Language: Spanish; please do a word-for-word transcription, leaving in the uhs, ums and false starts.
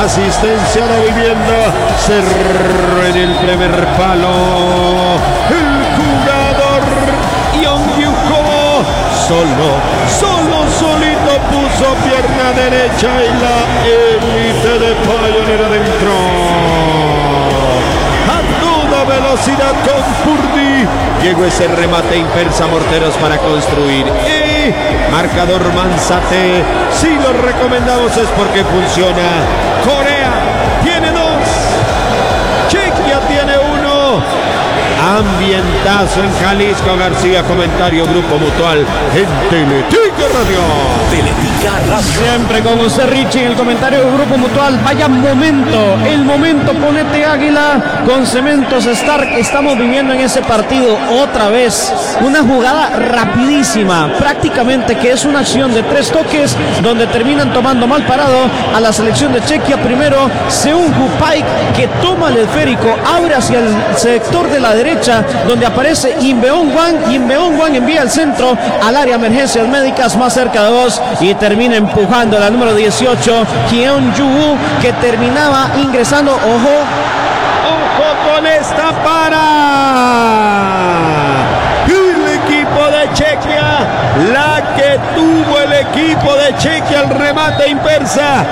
asistencia de vivienda, cerró en el primer palo el jugador Young Yuko, solo, solo, solito puso pierna derecha y la élite de Pioneer adentro. A toda velocidad con Purdy llegó ese remate impersa, morteros para construir. Y marcador Manzate, si lo recomendamos es porque funciona. Corea tiene dos, Chequia tiene uno. Ambientazo en Jalisco. García, comentario Grupo Mutual en Teletica Radio. Teletica Radio. Siempre con usted, Richie, en el comentario del Grupo Mutual. Vaya momento, el momento, ponete Águila con Cementos Stark. Estamos viviendo en ese partido otra vez una jugada rapidísima, prácticamente que es una acción de tres toques donde terminan tomando mal parado a la selección de Chequia. Primero Seunju Paik, que toma el esférico, abre hacia el sector de la derecha donde aparece Inbeon Wang. Inbeon Wang envía el centro al área emergencias médicas más cerca de dos y termina empujando la número dieciocho, Kyeon Yu, que terminaba ingresando. Ojo, ojo con esta para el equipo de Chequia, la que tuvo el equipo de Chequia, el remate impersa.